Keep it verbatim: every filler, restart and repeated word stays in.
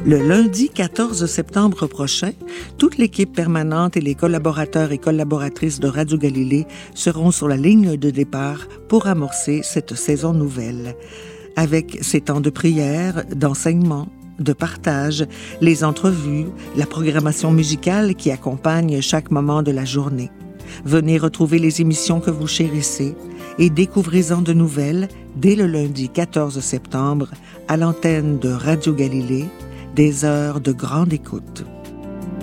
Le lundi quatorze septembre prochain, toute l'équipe permanente et les collaborateurs et collaboratrices de Radio Galilée seront sur la ligne de départ pour amorcer cette saison nouvelle. Avec ses temps de prière, d'enseignement, de partage, les entrevues, la programmation musicale qui accompagne chaque moment de la journée. Venez retrouver les émissions que vous chérissez et découvrez-en de nouvelles dès le lundi quatorze septembre à l'antenne de Radio Galilée, des heures de grande écoute.